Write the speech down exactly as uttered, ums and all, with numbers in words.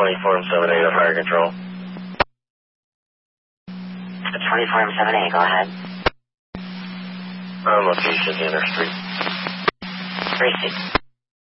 twenty-four seven eight of fire control. twenty-four seven eight, go ahead. On location, the inner street. Three six.